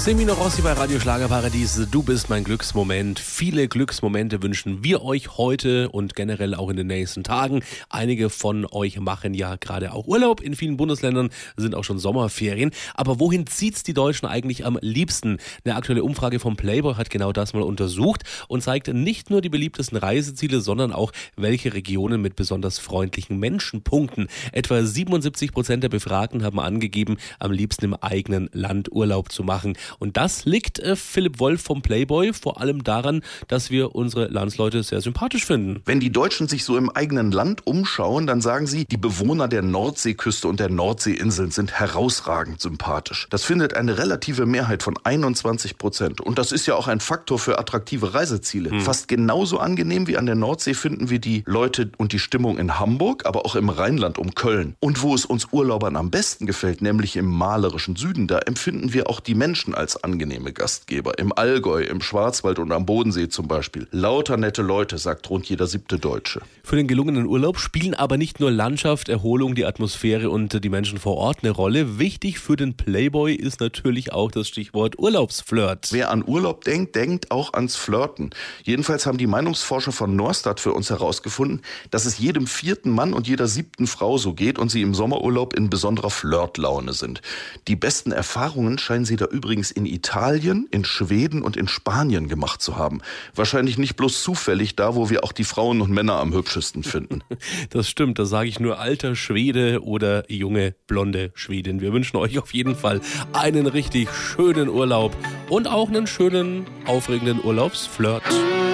Semino Rossi bei Radio Schlagerparadies. Du bist mein Glücksmoment. Viele Glücksmomente wünschen wir euch heute und generell auch in den nächsten Tagen. Einige von euch machen ja gerade auch Urlaub. In vielen Bundesländern sind auch schon Sommerferien. Aber wohin zieht's die Deutschen eigentlich am liebsten? Eine aktuelle Umfrage vom Playboy hat genau das mal untersucht und zeigt nicht nur die beliebtesten Reiseziele, sondern auch, welche Regionen mit besonders freundlichen Menschen punkten. Etwa 77% der Befragten haben angegeben, am liebsten im eigenen Land Urlaub zu machen. Und das liegt Philipp Wolf vom Playboy vor allem daran, dass wir unsere Landsleute sehr sympathisch finden. Wenn die Deutschen sich so im eigenen Land umschauen, dann sagen sie, die Bewohner der Nordseeküste und der Nordseeinseln sind herausragend sympathisch. Das findet eine relative Mehrheit von 21%. Und das ist ja auch ein Faktor für attraktive Reiseziele. Fast genauso angenehm wie an der Nordsee finden wir die Leute und die Stimmung in Hamburg, aber auch im Rheinland um Köln. Und wo es uns Urlaubern am besten gefällt, nämlich im malerischen Süden, da empfinden wir auch die Menschen als angenehme Gastgeber. Im Allgäu, im Schwarzwald und am Bodensee zum Beispiel. Lauter nette Leute, sagt rund jeder 7. Deutsche. Für den gelungenen Urlaub spielen aber nicht nur Landschaft, Erholung, die Atmosphäre und die Menschen vor Ort eine Rolle. Wichtig für den Playboy ist natürlich auch das Stichwort Urlaubsflirt. Wer an Urlaub denkt, denkt auch ans Flirten. Jedenfalls haben die Meinungsforscher von Norstat für uns herausgefunden, dass es jedem 4. Mann und jeder 7. Frau so geht und sie im Sommerurlaub in besonderer Flirtlaune sind. Die besten Erfahrungen scheinen sie da übrigens in Italien, in Schweden und in Spanien gemacht zu haben. Wahrscheinlich nicht bloß zufällig da, wo wir auch die Frauen und Männer am hübschesten finden. Das stimmt, da sage ich nur alter Schwede oder junge blonde Schwedin. Wir wünschen euch auf jeden Fall einen richtig schönen Urlaub und auch einen schönen, aufregenden Urlaubsflirt.